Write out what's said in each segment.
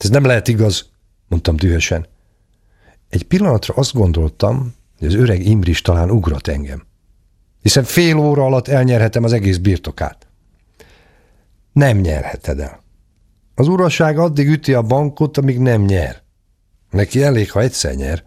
Ez nem lehet igaz, mondtam dühösen. Egy pillanatra azt gondoltam, hogy az öreg Imris talán ugrat engem, hiszen fél óra alatt elnyerhetem az egész birtokát. Nem nyerheted el. Az uraság addig üti a bankot, amíg nem nyer. Neki elég, ha egyszer nyer.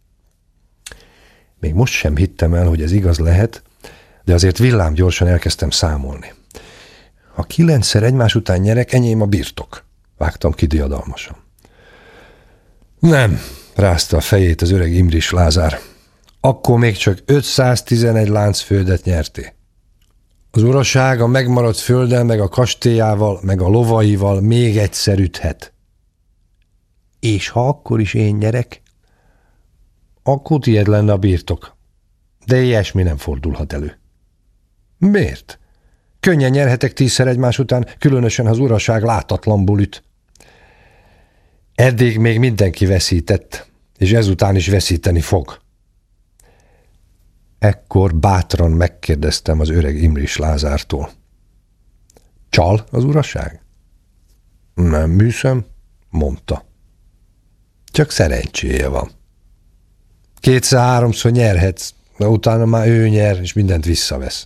Még most sem hittem el, hogy ez igaz lehet, de azért villámgyorsan elkezdtem számolni. Ha 9-szer egymás után nyerek, enyém a birtok. Vágtam ki diadalmasan. Nem, rázta a fejét az öreg Imris Lázár. Akkor még csak 511 láncföldet nyerté. Az uraság a megmaradt földdel, meg a kastélyával, meg a lovaival még egyszer üthet. És ha akkor is én nyerek, akkor tiéd lenne a birtok. De ilyesmi nem fordulhat elő. Miért? Könnyen nyerhetek 10-szer egymás után, különösen ha az uraság látatlanból üt. Eddig még mindenki veszített, és ezután is veszíteni fog. Ekkor bátran megkérdeztem az öreg Imris Lázártól. Csal az uraság? Nem hiszem, mondta. Csak szerencséje van. 2-3-szor nyerhetsz, de utána már ő nyer, és mindent visszavesz.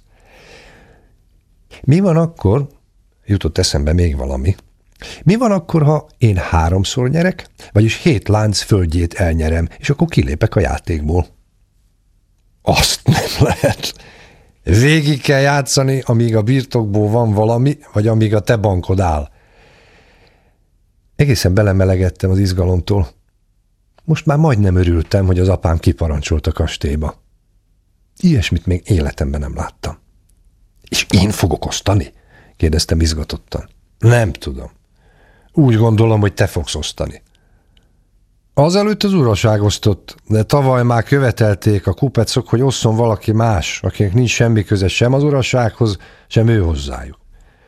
Mi van akkor, jutott eszembe még valami, mi van akkor, ha én 3-szor nyerek, vagyis 7 lánc földjét elnyerem, és akkor kilépek a játékból? Azt nem lehet. Végig kell játszani, amíg a birtokból van valami, vagy amíg a te bankod áll. Egészen belemelegettem az izgalomtól. Most már majdnem örültem, hogy az apám kiparancsolt a kastélyba. Ilyesmit még életemben nem láttam. És én fogok osztani? Kérdeztem izgatottan. Nem tudom. Úgy gondolom, hogy te fogsz osztani. Azelőtt az uraság osztott, de tavaly már követelték a kupecok, hogy osszon valaki más, akinek nincs semmi köze sem az urasághoz, sem ő hozzájuk.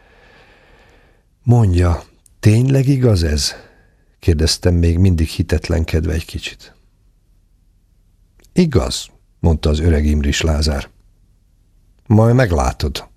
Mondja, tényleg igaz ez? Kérdeztem még mindig hitetlenkedve egy kicsit. Igaz, mondta az öreg Imris Lázár. Majd meglátod,